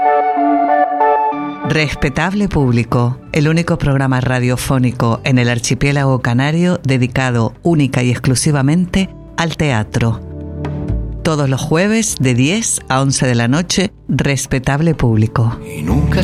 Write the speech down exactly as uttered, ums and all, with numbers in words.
Respetable Público, el único programa radiofónico en el archipiélago canario dedicado única y exclusivamente al teatro. Todos los jueves de diez a once de la noche, Respetable Público. Y nunca